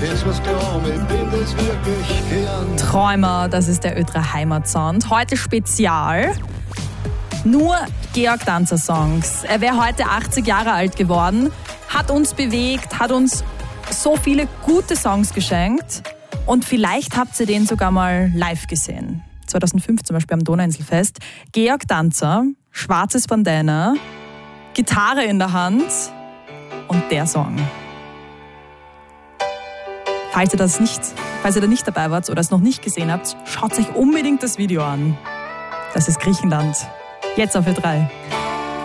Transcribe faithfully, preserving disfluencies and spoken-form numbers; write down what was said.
Jetzt was glauben, ich bin das wirklich gern. Träumer, das ist der Ö drei Heimatsound. Heute Spezial. Nur Georg Danzer Songs. Er wäre heute achtzig Jahre alt geworden, hat uns bewegt, hat uns so viele gute Songs geschenkt und vielleicht habt ihr den sogar mal live gesehen. zweitausendfünf zum Beispiel am Donauinselfest. Georg Danzer, schwarzes Bandana, Gitarre in der Hand und der Song. Falls ihr das nicht, falls ihr da nicht dabei wart oder es noch nicht gesehen habt, schaut euch unbedingt das Video an. Das ist Griechenland. Jetzt auf Ö drei.